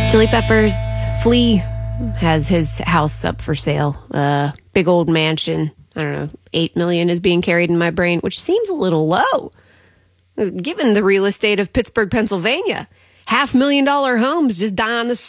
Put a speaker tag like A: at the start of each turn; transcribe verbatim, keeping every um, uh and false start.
A: Chili Peppers, Flea has his house up for sale. Uh, big old mansion. I don't know, eight million is being carried in my brain, which seems a little low, given the real estate of Pittsburgh, Pennsylvania. Half million dollar homes just die on the